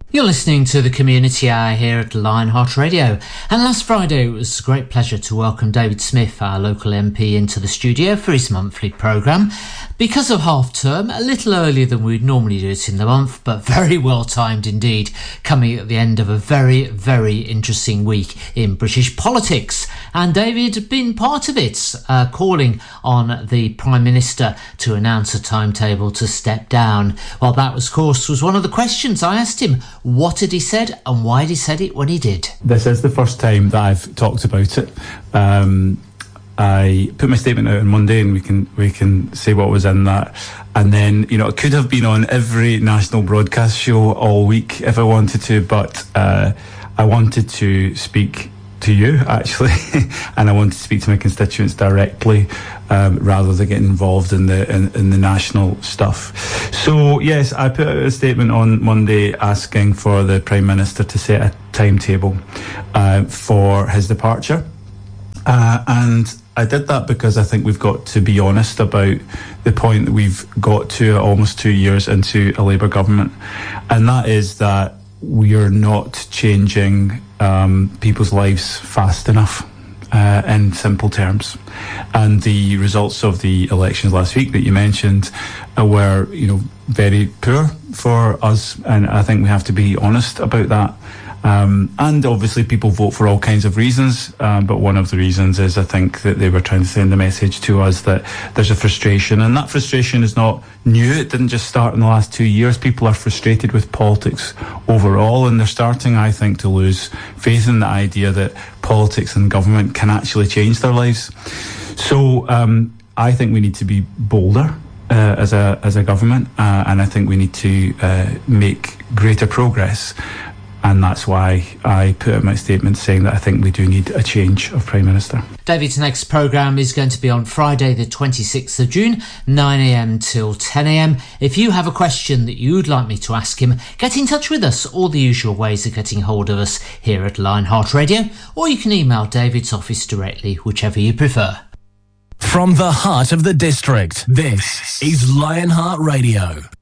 You're listening to the Community Hour here at Lionheart Radio. And last Friday, it was a great pleasure to welcome David Smith, our local MP, into the studio for his monthly programme. Because of half-term, a little earlier than we'd normally do it in the month, but very well timed indeed, coming at the end of a very, very interesting week in British politics. And David had been part of it, calling on the Prime Minister to announce a timetable to step down. Well, that, of course, was one of the questions I asked him. What had he said and why had he said it when he did? This is the first time that I've talked about it. I put my statement out on Monday, and we can say what was in that. And then, it could have been on every national broadcast show all week if I wanted to, but I wanted to speak to you, actually, and I wanted to speak to my constituents directly, rather than getting involved in the national stuff. So yes, I put out a statement on Monday asking for the Prime Minister to set a timetable for his departure, and I did that because I think we've got to be honest about the point that we've got to almost 2 years into a Labour government, and that is that we are not changing people's lives fast enough, in simple terms. And the results of the elections last week that you mentioned were, very poor for us, and I think we have to be honest about that. And obviously people vote for all kinds of reasons, but one of the reasons is I think that they were trying to send a message to us that there's a frustration, and that frustration is not new. It didn't just start in the last 2 years. People are frustrated with politics overall, and they're starting, I think, to lose faith in the idea that politics and government can actually change their lives. So I think we need to be bolder as a government, and I think we need to make greater progress. And that's why I put out my statement saying that I think we do need a change of Prime Minister. David's next programme is going to be on Friday the 26th of June, 9am till 10am. If you have a question that you'd like me to ask him, get in touch with us. All the usual ways of getting hold of us here at Lionheart Radio, or you can email David's office directly, whichever you prefer. From the heart of the district, this is Lionheart Radio.